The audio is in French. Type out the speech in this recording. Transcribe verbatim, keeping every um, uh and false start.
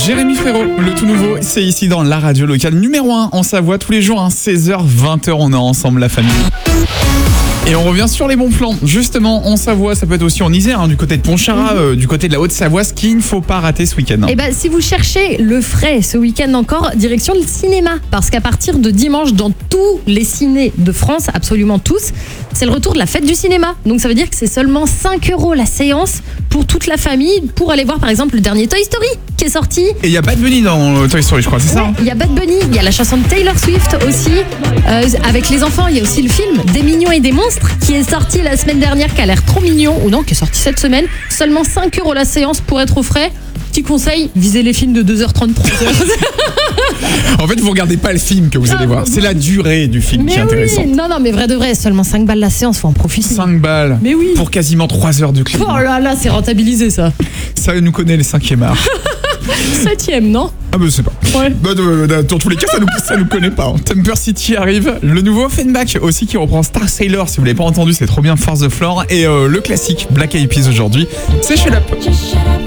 Jérémy Frérot, le tout nouveau, c'est ici dans la radio locale numéro un en Savoie tous les jours, hein, seize heures, vingt heures, on est ensemble la famille. Et on revient sur les bons plans, justement en Savoie, ça peut être aussi en Isère, hein, du côté de Pontcharrat, euh, du côté de la Haute-Savoie, ce qu'il ne faut pas rater ce week-end. Hein. Et ben, si vous cherchez le frais ce week-end encore, direction le cinéma. Parce qu'à partir de dimanche, dans tous les cinés de France, absolument tous, c'est le retour de la fête du cinéma. Donc ça veut dire que c'est seulement cinq euros la séance pour toute la famille pour aller voir par exemple le dernier Toy Story qui est sorti. Et il y a Bad Bunny dans Toy Story, je crois, c'est ça hein? Il y a Bad Bunny, il y a la chanson de Taylor Swift aussi. Euh, avec les enfants, il y a aussi le film Des mignons et des monstres qui est sorti la semaine dernière, qui a l'air trop mignon, ou non, qui est sorti cette semaine. Seulement cinq euros la séance pour être au frais. Petit conseil, visez les films de deux heures trente. En fait, vous regardez pas le film que vous allez voir, c'est la durée du film mais qui est oui. intéressante. Non, non, mais vrai de vrai, seulement cinq balles la séance, faut en profiter. cinq balles mais oui. pour quasiment trois heures de clip. Oh là là, c'est rentabilisé ça. Ça nous connaît les cinquièmes arts. Septième, non? Ah bah je sais pas. Ouais. Bah, de, de, dans tous les cas, ça nous, ça nous connaît pas. Hein. Temper City arrive, le nouveau Offenbach aussi qui reprend Star Sailor. Si vous l'avez pas entendu, c'est trop bien, Force the Floor. Et euh, le classique Black Eyed Peas aujourd'hui, c'est chez la pop.